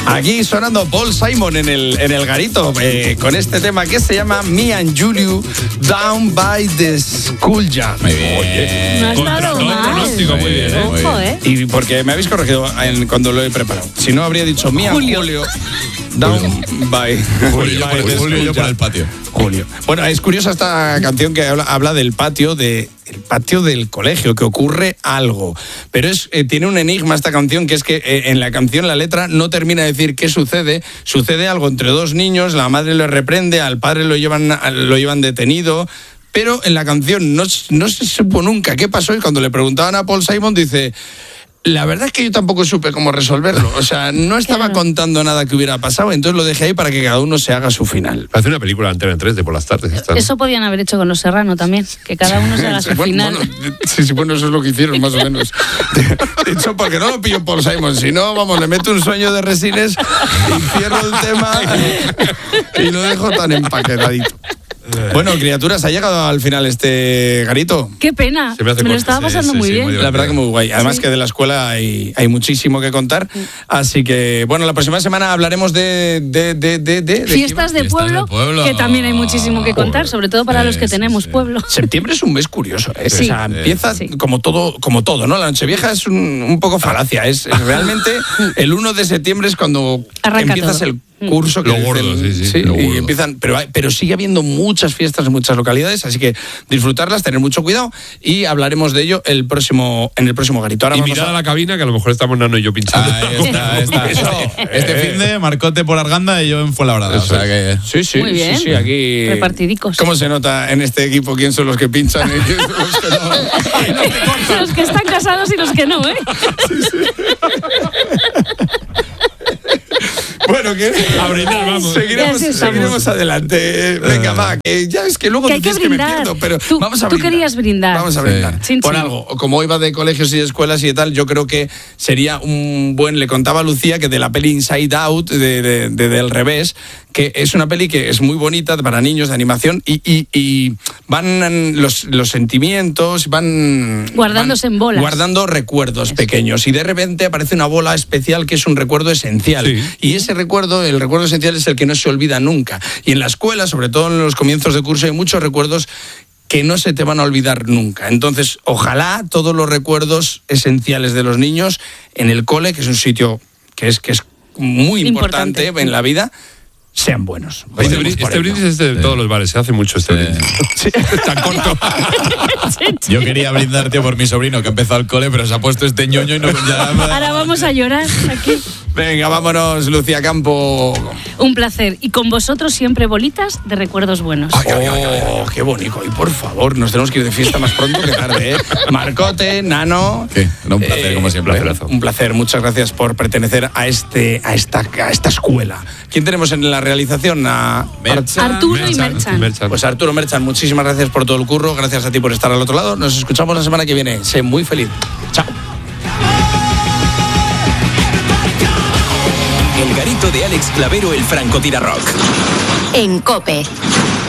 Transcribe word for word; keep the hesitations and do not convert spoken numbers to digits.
Aquí sonando Paul Simon en el, en el garito eh, con este tema que se llama Me and Julio Down by the School Jam. Muy bien. Oye, no ha estado mal. Muy bien, ¿eh? Ojo, ¿eh? Y porque me habéis corregido en, cuando lo he preparado. Si no, habría dicho Me and Julio, Julio Down by... Julio, yo, por, Julio, yo por el patio. Julio. Bueno, es curiosa esta canción que habla, habla del patio de el patio del colegio, que ocurre algo. Pero es eh, tiene un enigma esta canción, que es que eh, en la canción la letra no termina de decir qué sucede. Sucede algo entre dos niños, la madre le reprende, al padre lo llevan, lo llevan detenido. Pero en la canción no, no se supo nunca qué pasó, y cuando le preguntaban a Paul Simon dice... La verdad es que yo tampoco supe cómo resolverlo. O sea, no estaba claro. contando nada que hubiera pasado, entonces lo dejé ahí para que cada uno se haga su final. Hace una película de Antena tres de por las tardes. Esta, ¿no? Eso podían haber hecho con Los Serrano también, que cada uno se haga su bueno, final. Bueno, sí, sí, bueno, eso es lo que hicieron, más o menos. De hecho, porque no lo pillo Paul Simon, si no, vamos, le meto un sueño de Resines y cierro el tema y lo dejo tan empaquetadito. Bueno, criaturas, ha llegado al final este garito. Qué pena, me, me lo estaba pasando sí, sí, muy sí, bien. Muy la verdad que muy guay. Además sí. que de la escuela hay, hay muchísimo que contar. Así que, bueno, la próxima semana hablaremos de... de, de, de, de Fiestas, de, de pueblo, pueblo, que también hay muchísimo que contar, sobre todo para eh, los que sí, tenemos sí. pueblo. Septiembre es un mes curioso, ¿eh? Sí. O sea, empieza sí. como todo, como todo, ¿no? La Nochevieja es un, un poco falacia. Es, es realmente el uno de septiembre es cuando Arranca empiezas todo. el curso que lo gordo, el, sí, sí, sí lo y gordo. empiezan, pero hay, pero sigue habiendo muchas fiestas en muchas localidades, así que disfrutarlas, tener mucho cuidado, y hablaremos de ello el próximo en el próximo garito. Ahora y vamos mirad a... a la cabina, que a lo mejor estamos Nano y yo pinchando. Ahí está, está. Este, este fin de Marcote por Arganda y yo en Fuenlabrada. O sea que... Sí, sí, muy bien. sí, sí, aquí repartidicos. ¿Cómo se nota en este equipo quién son los que pinchan y quién son los que no? Los que están casados y los que no, ¿eh? Sí, sí. Bueno, que a brindar, vamos. Seguiremos, seguiremos adelante. Venga, va, que ya es que luego que hay dices que, brindar. que me pierdo, pero tú, vamos a tú brindar. Tú querías brindar. Vamos a brindar. Sí. Por sí. algo. Como iba de colegios y de escuelas y de tal, yo creo que sería un buen... Le contaba a Lucía que de la peli Inside Out, de, de, de Del Revés, que es una peli que es muy bonita para niños, de animación, y, y, y van los, los sentimientos, van... Guardándose van en bolas. Guardando recuerdos Eso. pequeños. Y de repente aparece una bola especial que es un recuerdo esencial. Sí. Y ese recuerdo, el recuerdo esencial es el que no se olvida nunca. Y en la escuela, sobre todo en los comienzos de curso, hay muchos recuerdos que no se te van a olvidar nunca. Entonces, ojalá todos los recuerdos esenciales de los niños en el cole, que es un sitio que es, que es muy importante, importante en la vida, sean buenos. Este, brindis, este brindis es de todos los bares, se hace mucho este brindis. Sí. Tan corto. Yo quería brindar, tío, por mi sobrino que ha empezado el cole, pero se ha puesto este ñoño y no... Ya... Ahora vamos a llorar aquí. Venga, vámonos, Lucía Campo. Un placer. Y con vosotros siempre bolitas de recuerdos buenos. Ay, ay, ay, ay, qué bonito. Y por favor, nos tenemos que ir de fiesta más pronto que tarde, ¿eh? Marcote, Nano. ¿Qué? No, un placer, eh, como siempre. Un, un placer. Muchas gracias por pertenecer a este, a esta, a esta escuela. ¿Quién tenemos en la realización? A Merchan. Arturo Merchan. y Merchan. Merchan. Pues Arturo Merchan, muchísimas gracias por todo el curro. Gracias a ti por estar al otro lado. Nos escuchamos la semana que viene. Sé muy feliz. Chao. El garito de Alex Clavero, el francotirador. En COPE.